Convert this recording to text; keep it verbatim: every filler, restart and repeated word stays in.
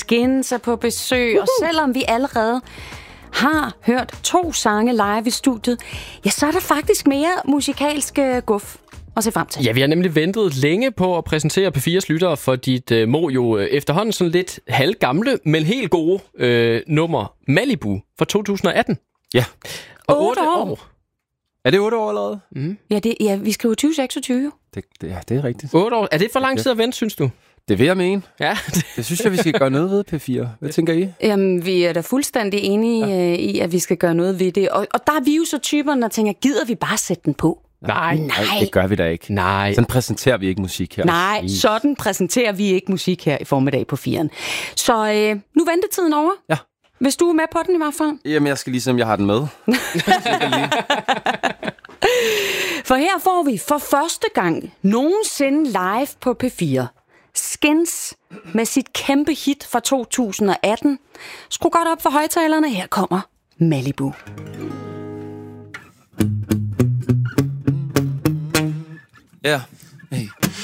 Skins er på besøg, og selvom vi allerede har hørt to sange live i studiet, ja, så er der faktisk mere musikalsk uh, guf at se frem til. Ja, vi har nemlig ventet længe på at præsentere P fires lyttere for dit uh, må jo uh, efterhånden sådan lidt halvgamle, men helt gode uh, nummer Malibu fra to tusind og atten. Ja. Og otte år. år. Er det otte år allerede? Mm. Ja, det, ja, vi skriver tyve seksogtyve. Det, det, ja, det er rigtigt. otte år. Er det for lang tid at vente, synes du? Det vil jeg mene. Ja. Det synes jeg, vi skal gøre noget ved, P fire. Hvad tænker I? Jamen, vi er da fuldstændig enige ja. øh, i, at vi skal gøre noget ved det. Og, og der er vi jo så typerne, der tænker, gider vi bare sætte den på? Nej. Nej. Nej, det gør vi da ikke. Nej. Sådan præsenterer vi ikke musik her. Nej, I. sådan præsenterer vi ikke musik her i formiddag på firen. Så øh, nu er ventetiden over. Ja. Hvis du er med på den i hvert fald. Jamen, jeg skal ligesom, jeg har den med. For her får vi for første gang nogensinde live på P fire Skins med sit kæmpe hit fra to tusind og atten. Skru godt op for højtalerne. Her kommer Malibu. Ja,